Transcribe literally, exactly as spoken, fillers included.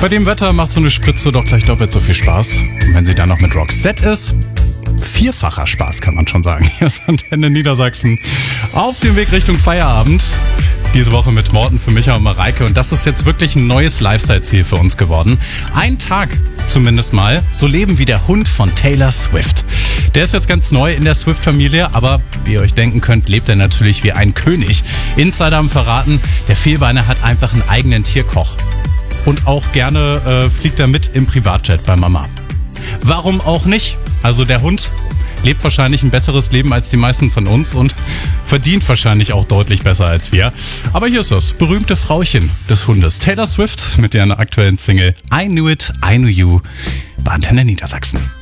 Bei dem Wetter macht so eine Spritze doch gleich doppelt so viel Spaß. Und wenn sie dann noch mit Roxette ist, vierfacher Spaß, kann man schon sagen. Hier ist Antenne Niedersachsen auf dem Weg Richtung Feierabend. Diese Woche mit Morten für Micha und Mareike. Und das ist jetzt wirklich ein neues Lifestyle-Ziel für uns geworden. Ein Tag zumindest mal so leben wie der Hund von Taylor Swift. Der ist jetzt ganz neu in der Swift-Familie, aber wie ihr euch denken könnt, lebt er natürlich wie ein König. Insider haben verraten, der Vierbeiner hat einfach einen eigenen Tierkoch. Und auch gerne äh, fliegt er mit im Privatjet bei Mama. Warum auch nicht? Also der Hund lebt wahrscheinlich ein besseres Leben als die meisten von uns und verdient wahrscheinlich auch deutlich besser als wir. Aber hier ist das berühmte Frauchen des Hundes, Taylor Swift, mit deren aktuellen Single I Knew It, I Knew You bei Antenne Niedersachsen.